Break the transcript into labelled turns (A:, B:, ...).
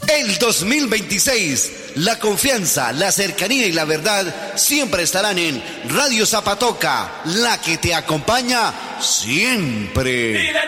A: El 2026, la confianza, la cercanía y la verdad siempre estarán en Radio Zapatoca, la que te acompaña siempre.